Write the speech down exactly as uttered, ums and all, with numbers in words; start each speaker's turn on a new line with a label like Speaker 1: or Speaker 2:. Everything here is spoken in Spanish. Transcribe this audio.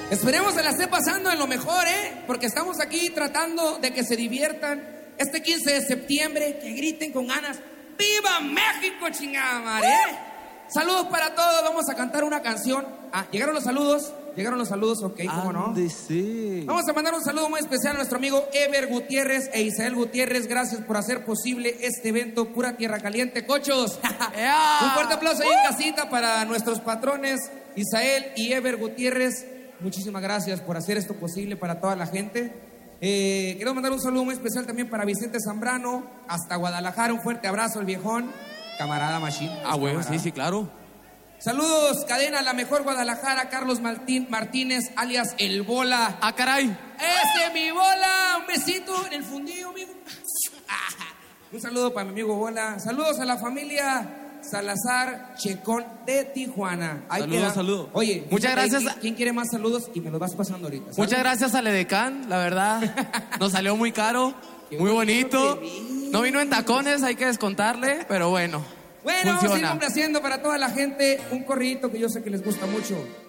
Speaker 1: Esperemos se la esté pasando en lo mejor, ¿eh? Porque estamos aquí tratando de que se diviertan. Este quince de septiembre, que griten con ganas. ¡Viva México, chingada madre! ¿eh? Saludos para todos, vamos a cantar una canción. Ah, ¿llegaron los saludos? ¿Llegaron los saludos? Ok, ¿cómo no?
Speaker 2: Sí.
Speaker 1: Vamos a mandar un saludo muy especial a nuestro amigo Ever Gutiérrez e Isael Gutiérrez. Gracias por hacer posible este evento Pura Tierra Caliente, cochos.
Speaker 2: Yeah.
Speaker 1: Un fuerte aplauso ahí en casita para nuestros patrones Isael y Ever Gutiérrez. Muchísimas gracias por hacer esto posible para toda la gente. Eh, quiero mandar un saludo muy especial también para Vicente Zambrano, hasta Guadalajara. Un fuerte abrazo al viejón, camarada Machín.
Speaker 2: Ah, bueno, sí, sí, claro.
Speaker 1: Saludos, cadena La Mejor Guadalajara, Carlos Martín, Martínez, alias El Bola.
Speaker 2: Ah, caray.
Speaker 1: Ese mi Bola, un besito en el fundillo, amigo. Un saludo para mi amigo Bola. Saludos a la familia Salazar Checón de Tijuana. Ahí
Speaker 2: saludos,
Speaker 1: queda.
Speaker 2: saludos.
Speaker 1: Oye,
Speaker 2: muchas gracias.
Speaker 1: ¿quién, ¿Quién quiere más saludos? Y me los vas pasando ahorita. ¿Sabes?
Speaker 2: Muchas gracias al Edecán, la verdad. Nos salió muy caro, muy bonito. No vino en tacones, hay que descontarle, pero bueno.
Speaker 1: Bueno,
Speaker 2: funciona.
Speaker 1: vamos a ir haciendo para toda la gente un corridito que yo sé que les gusta mucho.